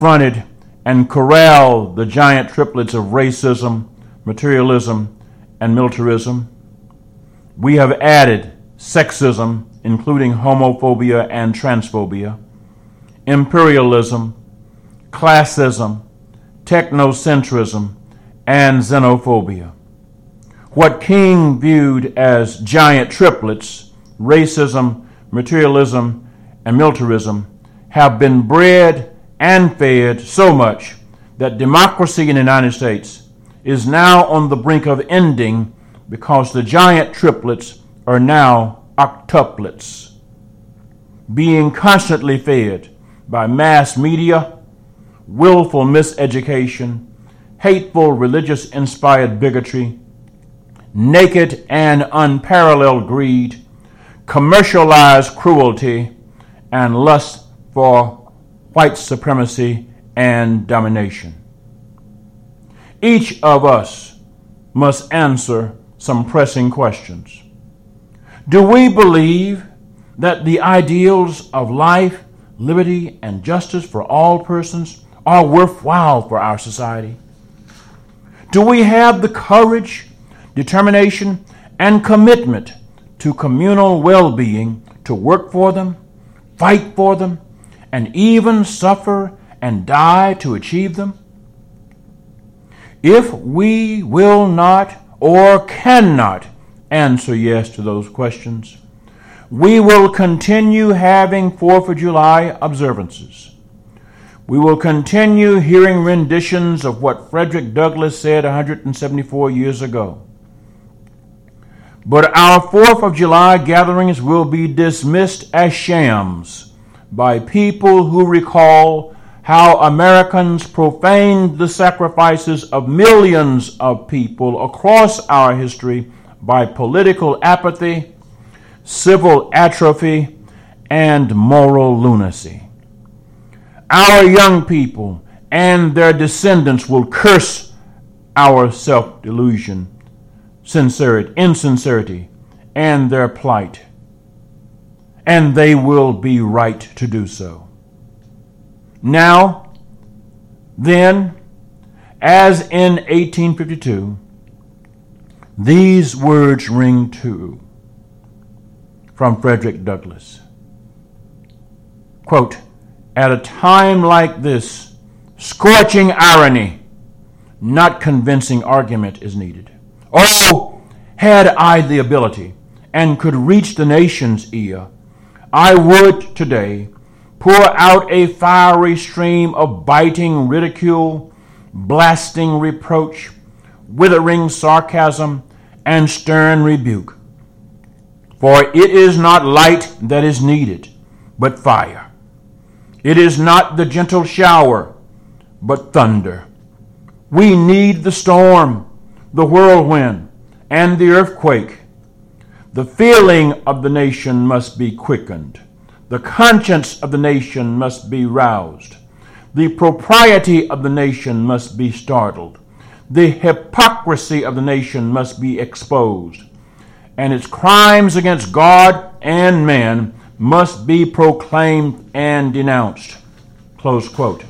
confronted and corralled the giant triplets of racism, materialism, and militarism. We have added sexism, including homophobia and transphobia, imperialism, classism, technocentrism, and xenophobia. What King viewed as giant triplets, racism, materialism, and militarism, have been bred and fed so much that democracy in the United States is now on the brink of ending because the giant triplets are now octuplets, being constantly fed by mass media, willful miseducation, hateful religious-inspired bigotry, naked and unparalleled greed, commercialized cruelty, and lust for white supremacy and domination. Each of us must answer some pressing questions. Do we believe that the ideals of life, liberty, and justice for all persons are worthwhile for our society? Do we have the courage, determination, and commitment to communal well-being to work for them, fight for them, and even suffer and die to achieve them? If we will not or cannot answer yes to those questions, we will continue having 4th of July observances. We will continue hearing renditions of what Frederick Douglass said 174 years ago. But our 4th of July gatherings will be dismissed as shams by people who recall how Americans profaned the sacrifices of millions of people across our history by political apathy, civil atrophy, and moral lunacy. Our young people and their descendants will curse our self-delusion, insincerity, and their plight, and they will be right to do so. Now, then, as in 1852, these words ring true from Frederick Douglass. Quote, "At a time like this, scorching irony, not convincing argument is needed. Oh, had I the ability and could reach the nation's ear, I would today pour out a fiery stream of biting ridicule, blasting reproach, withering sarcasm, and stern rebuke. For it is not light that is needed, but fire. It is not the gentle shower, but thunder. We need the storm, the whirlwind, and the earthquake. The feeling of the nation must be quickened. The conscience of the nation must be roused. The propriety of the nation must be startled. The hypocrisy of the nation must be exposed. And its crimes against God and man must be proclaimed and denounced." Close quote.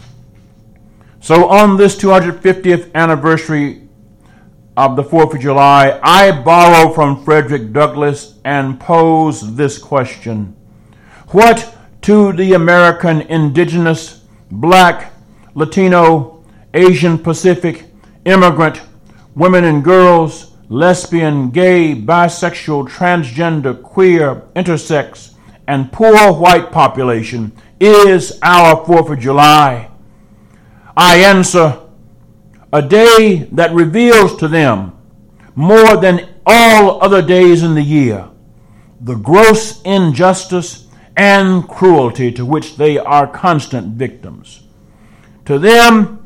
So on this 250th anniversary of the 4th of July, I borrow from Frederick Douglass and pose this question. What to the American indigenous, black, Latino, Asian Pacific, immigrant, women and girls, lesbian, gay, bisexual, transgender, queer, intersex, and poor white population is our 4th of July? I answer, a day that reveals to them, more than all other days in the year, the gross injustice and cruelty to which they are constant victims. To them,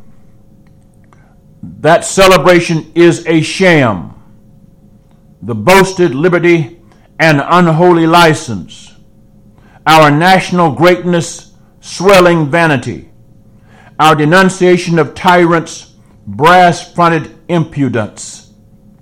that celebration is a sham, the boasted liberty and unholy license, our national greatness swelling vanity, our denunciation of tyrants' brass-fronted impudence,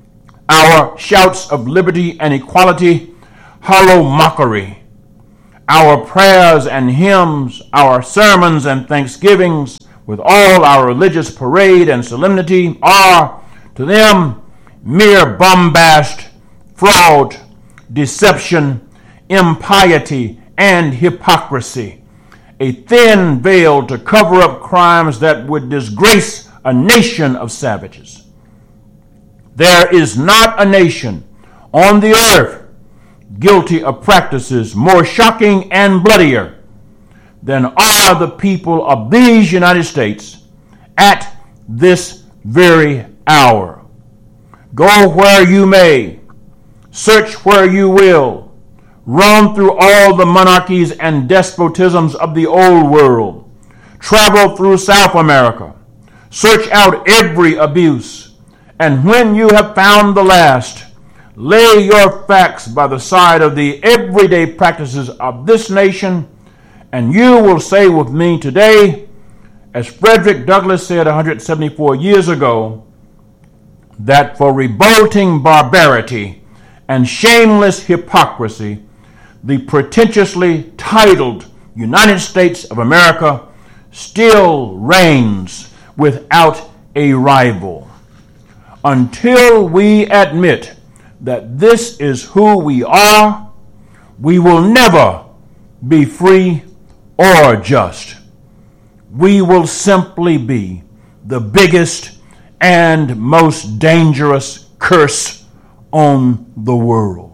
our shouts of liberty and equality hollow mockery, Our prayers and hymns, our sermons and thanksgivings, with all our religious parade and solemnity, are to them mere bombast, fraud, deception, impiety, and hypocrisy, a thin veil to cover up crimes that would disgrace a nation of savages. There is not a nation on the earth guilty of practices more shocking and bloodier than are the people of these United States at this very hour. Go where you may, search where you will, roam through all the monarchies and despotisms of the old world, travel through South America, search out every abuse, and when you have found the last, lay your facts by the side of the everyday practices of this nation, and you will say with me today, as Frederick Douglass said 174 years ago, that for revolting barbarity and shameless hypocrisy, the pretentiously titled United States of America still reigns without a rival. Until we admit that this is who we are, we will never be free or just. We will simply be the biggest and most dangerous curse on the world.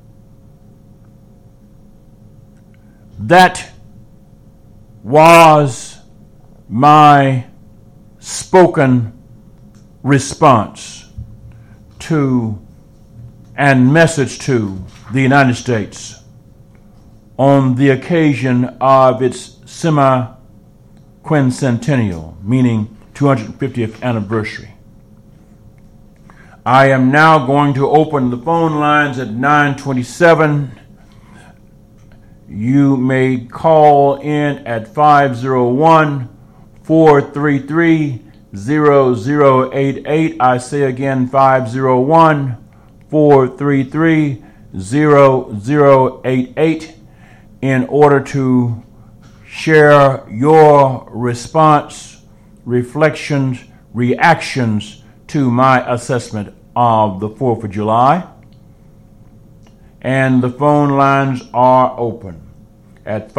That was my spoken response to and message to the United States on the occasion of its semi-quincentennial, meaning 250th anniversary. I am now going to open the phone lines at 9:27. You may call in at 501-433-0088. I say again, 501-433-0088 in order to share your response, reflections, reactions to my assessment of the 4th of July. And the phone lines are open at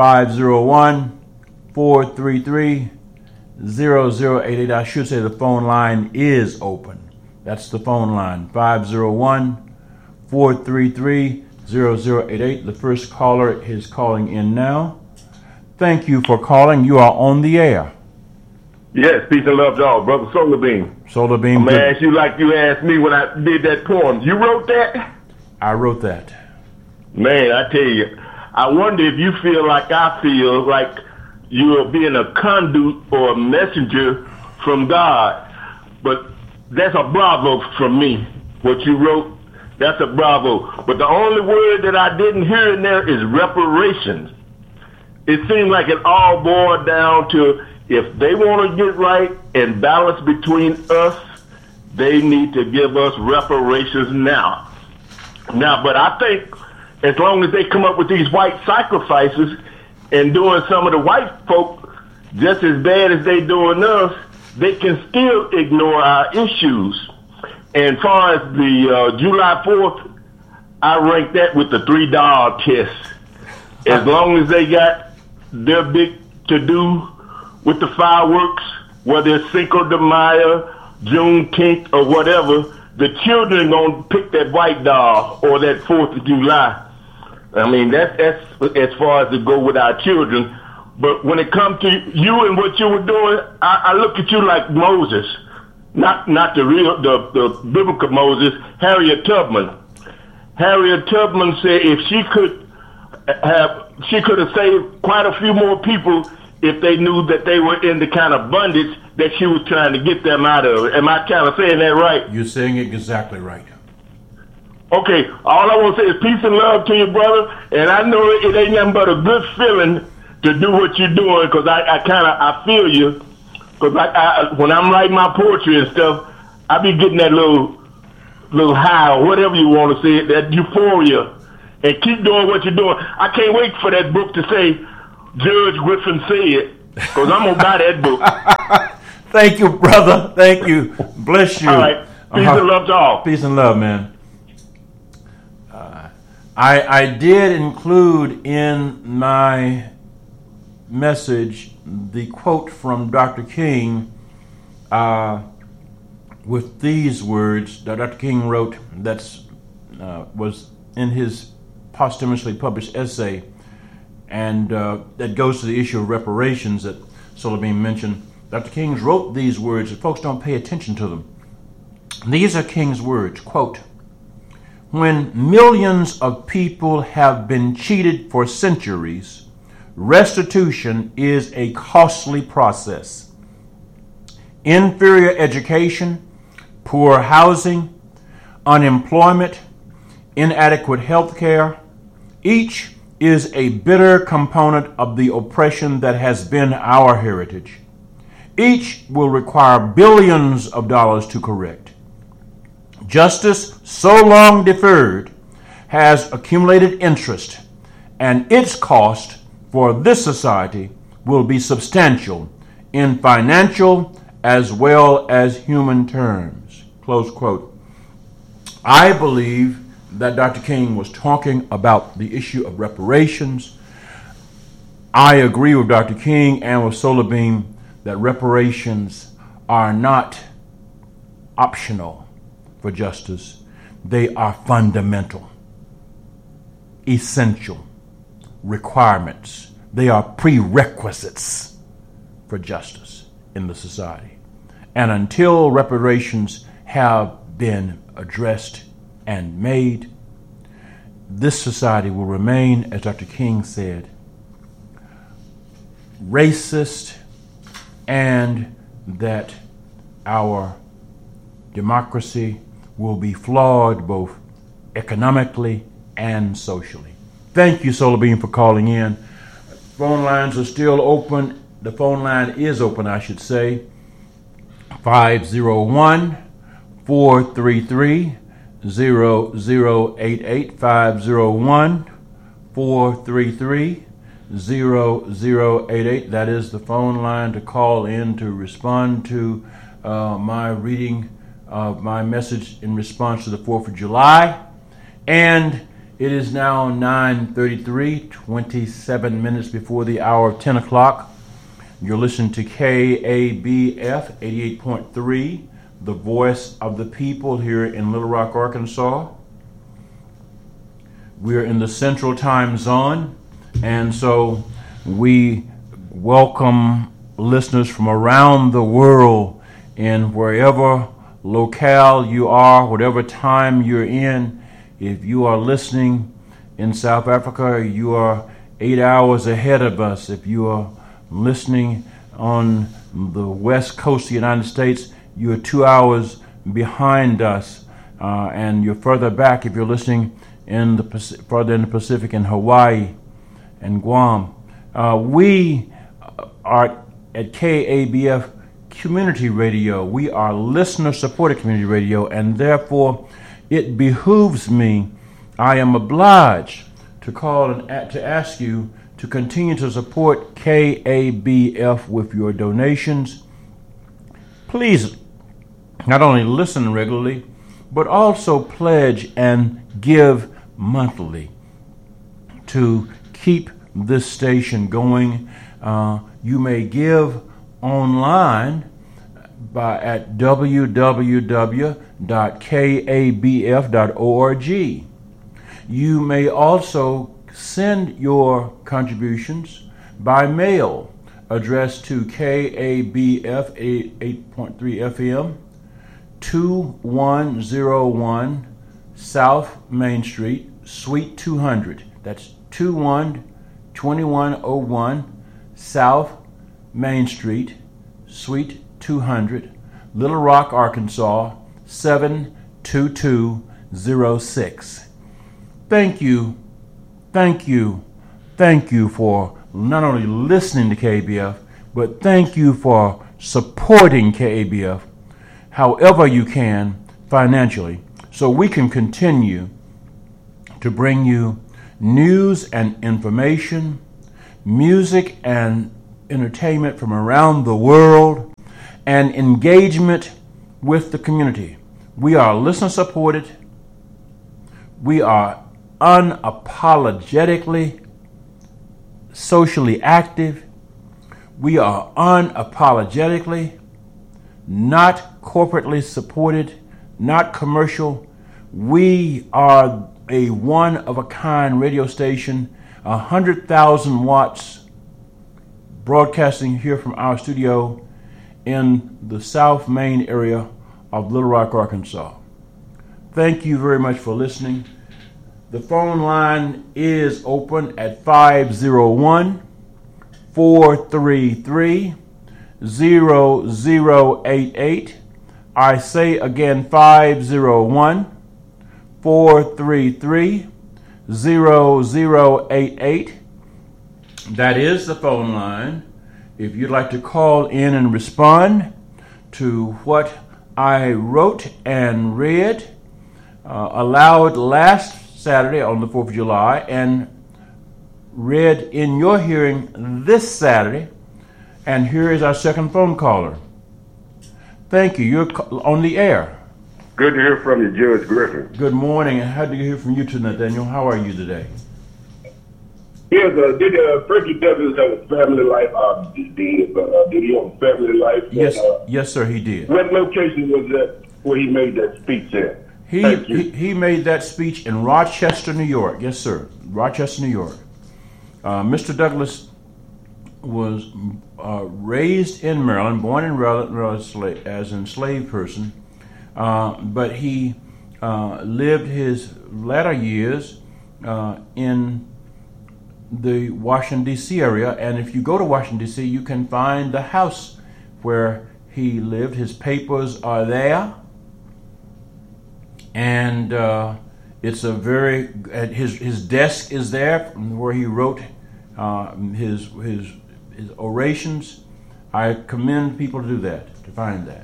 501-433-0088. I should say the phone line is open. That's the phone line, 501-433-0088. The first caller is calling in now. Thank you for calling. You are on the air. Yes, peace and love to all. Brother Solar Beam. Solar Beam. I'm going to ask you like you asked me when I did that poem. You wrote that? I wrote that. Man, I tell you, I wonder if you feel like I feel, like you are being a conduit or a messenger from God. But that's a bravo from me. What you wrote, that's a bravo. But the only word that I didn't hear in there is reparations. It seemed like it all boiled down to, if they want to get right and balance between us, they need to give us reparations now. But I think as long as they come up with these white sacrifices and doing some of the white folk just as bad as they doing us, they can still ignore our issues. And as far as the July 4th, I rank that with the $3 test. As long as they got their big to-do with the fireworks, whether it's Cinco de Mayo, Juneteenth, or whatever, the children are going to pick that white doll or that 4th of July. I mean, that's as far as to go with our children. But when it comes to you and what you were doing, I look at you like Moses, not the real, the biblical Moses, Harriet Tubman. Harriet Tubman said if she could have saved quite a few more people if they knew that they were in the kind of bondage that she was trying to get them out of. Am I kind of saying that right? You're saying it exactly right. Okay, all I want to say is peace and love to you, brother. And I know it ain't nothing but a good feeling to do what you're doing, because I feel you. Because when I'm writing my poetry and stuff, I be getting that little high, or whatever you want to say, that euphoria. and keep doing what you're doing. I can't wait for that book to say Judge Griffin said, because I'm going to buy that book. Thank you, brother. Thank you. Bless you. All right. Peace and love to all. Peace and love, man. I did include in my message the quote from Dr. King with these words that Dr. King wrote that was in his posthumously published essay, and that goes to the issue of reparations that Solarbeam mentioned. Dr. King wrote these words, and folks don't pay attention to them. These are King's words, quote, "When millions of people have been cheated for centuries, restitution is a costly process. Inferior education, poor housing, unemployment, inadequate health care, each is a bitter component of the oppression that has been our heritage. Each will require billions of dollars to correct. Justice so long deferred has accumulated interest, and its cost for this society will be substantial in financial as well as human terms." Close quote. I believe that Dr. King was talking about the issue of reparations. I agree with Dr. King and with Solarbeam that reparations are not optional for justice. They are fundamental, essential requirements. They are prerequisites for justice in the society. And until reparations have been addressed and made, this society will remain, as Dr. King said, racist, and that our democracy will be flawed both economically and socially. Thank you, Solarbeam, for calling in. Phone lines are still open. The phone line is open, I should say. 501-433-0088. 501-433-0088. That is the phone line to call in to respond to my reading of my message in response to the 4th of July. And it is now 9:33, 27 minutes before the hour of 10 o'clock. You're listening to KABF 88.3, the voice of the people here in Little Rock, Arkansas. We're in the Central Time Zone, and so we welcome listeners from around the world in wherever locale you are, whatever time you're in. If you are listening in South Africa, you are 8 hours ahead of us. If you are listening on the west coast of the United States, you're 2 hours behind us. And you're further back if you're listening in the further in the Pacific, in Hawaii and Guam. We are at KABF Community Radio. We are listener-supported community radio, and therefore it behooves me, I am obliged to call and to ask you to continue to support KABF with your donations. Please not only listen regularly, but also pledge and give monthly to keep this station going. You may give online at www.kabf.org. You may also send your contributions by mail, addressed to KABF 88.3 FM, 2101 South Main Street, Suite 200. That's 2101 South Main Street, Suite 200, Little Rock, Arkansas, 72206. Thank you for not only listening to KABF, but thank you for supporting KABF however you can financially, so we can continue to bring you news and information, music and entertainment from around the world, and engagement with the community. We are listener supported. We are unapologetically socially active. We are unapologetically not corporately supported, not commercial. We are a one-of-a-kind radio station, 100,000 watts, broadcasting here from our studio in the South Main area of Little Rock, Arkansas. Thank you very much for listening. The phone line is open at 501-433-0088. I say again, 501-433-0088. That is the phone line. If you'd like to call in and respond to what I wrote and read aloud last Saturday on the 4th of July and read in your hearing this Saturday. And here is our second phone caller. Thank you. You're on the air. Good to hear from you, Judge Griffin. Good morning. And how do you hear from you tonight, Daniel? How are you today? Yes, did Frankie Douglas have a family life? Did he have a family life? Yes, sir, he did. What location was that where he made that speech at? He made that speech in Rochester, New York. Yes, sir. Rochester, New York. Mr. Douglas was raised in Maryland, born in Maryland as an enslaved person, but he lived his latter years in the Washington, D.C. area. And if you go to Washington, D.C., you can find the house where he lived. His papers are there. And it's a very his desk is there where he wrote his orations. I commend people to do that, to find that.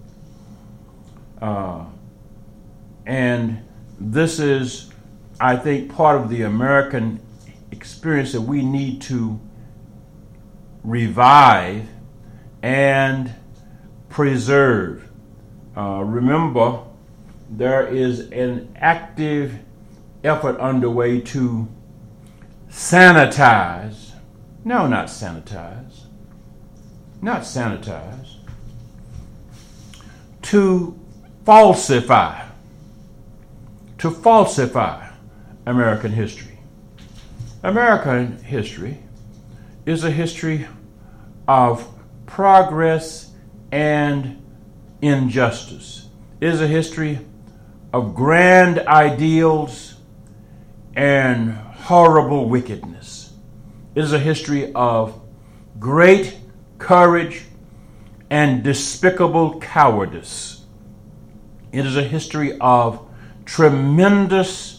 And this is, I think, part of the American experience that we need to revive and preserve. Remember, there is an active effort underway to sanitize. No, not sanitize. Not sanitize. To falsify. To falsify American history. American history is a history of progress and injustice. It is a history of grand ideals and horrible wickedness. It is a history of great courage and despicable cowardice. It is a history of tremendous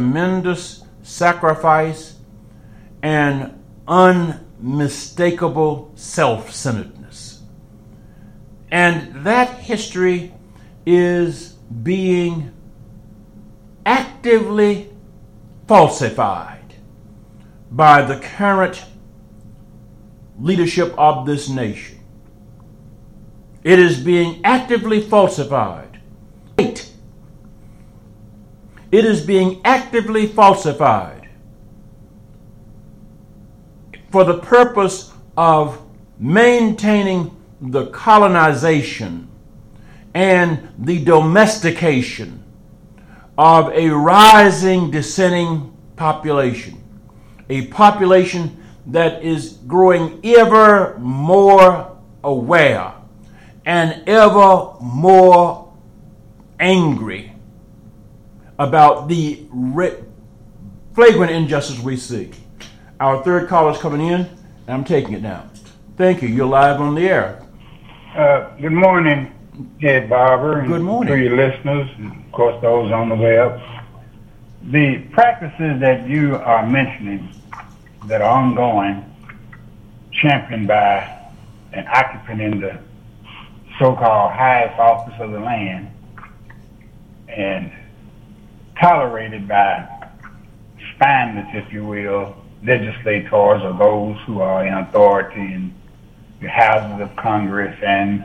sacrifice and unmistakable self-centeredness. And that history is being actively falsified by the current leadership of this nation. It is being actively falsified. It is being actively falsified for the purpose of maintaining the colonization and the domestication of a rising, dissenting population, a population that is growing ever more aware and ever more angry about the flagrant injustice we see. Our third caller is coming in, and I'm taking it now. Thank you. You're live on the air. Good morning, Ed Barber. And good morning. To your listeners, and of course those on the web. The practices that you are mentioning that are ongoing, championed by an occupant in the so-called highest office of the land, and tolerated by expanders, if you will, legislators or those who are in authority in the houses of Congress and